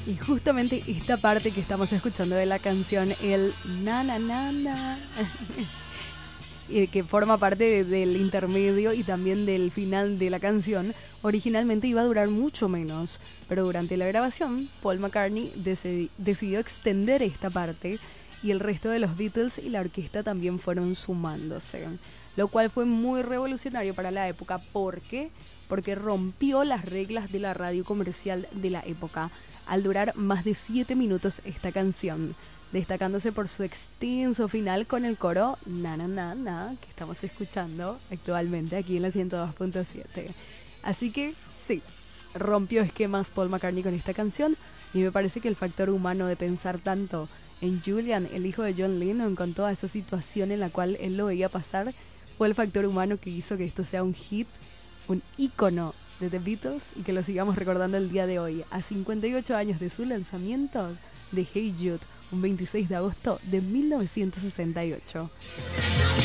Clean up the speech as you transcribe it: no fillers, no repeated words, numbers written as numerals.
Y justamente esta parte que estamos escuchando de la canción, el na na na na, y que forma parte del intermedio y también del final de la canción, originalmente iba a durar mucho menos, pero durante la grabación, Paul McCartney decidió extender esta parte y el resto de los Beatles y la orquesta también fueron sumándose, lo cual fue muy revolucionario para la época. ¿Por qué? Porque rompió las reglas de la radio comercial de la época, al durar más de 7 minutos esta canción, destacándose por su extenso final con el coro na na na na que estamos escuchando actualmente aquí en la 102.7. Así que sí, rompió esquemas Paul McCartney con esta canción y me parece que el factor humano de pensar tanto en Julian, el hijo de John Lennon, con toda esa situación en la cual él lo veía pasar, fue el factor humano que hizo que esto sea un hit, un ícono de The Beatles y que lo sigamos recordando el día de hoy, a 58 años de su lanzamiento de Hey Jude, un 26 de agosto de 1968.